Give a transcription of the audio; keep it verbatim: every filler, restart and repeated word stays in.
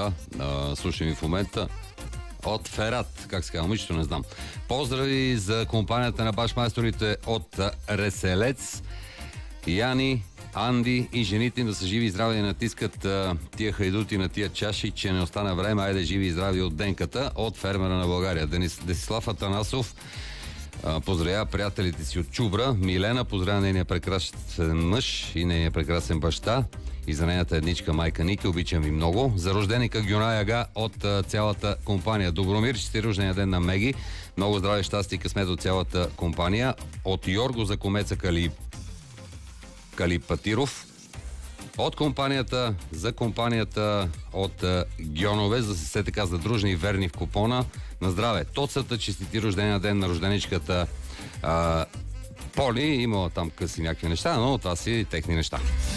да, а, слушам ви в момента. От Ферат, как се казва, нищо не знам. Поздрави за компанията на башмайсторите от Реселец. Яни, Анди и жените им да са живи и здрави и натискат а, тия хайдути на тия чаши, че не остана време. Айде живи и здрави от денката от фермера на България. Денис, Десислав Атанасов а, поздравява приятелите си от Чубра. Милена поздравява нейния прекрасен мъж и нейния прекрасен баща. И за нейната едничка майка Ники, обичам ви много. За рожденика Гюна Яга от а, цялата компания. Добромир, чести рождения ден на Меги. Много здраве, щастие и късмет от цялата компания. От Йорго за комеца Кали... Калипатиров. От компанията за компанията от а, Гьонове, за да се така задружни и верни в купона. На здраве. Тоцата, честити рождения ден на рожденичката а, Поли. Има там къси някакви неща, но това си техни неща.